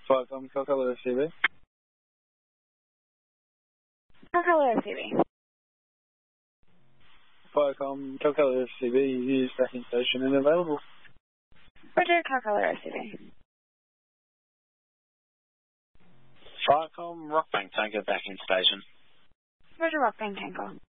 Falcom, Coca-Cola CB. Coca-Cola CB. Falcom, Coca-Cola CB, use backing station and available. Roger, Coca-Cola CB. Falcom, Rockbank Tanker back in station. Roger, Rockbank Tanker.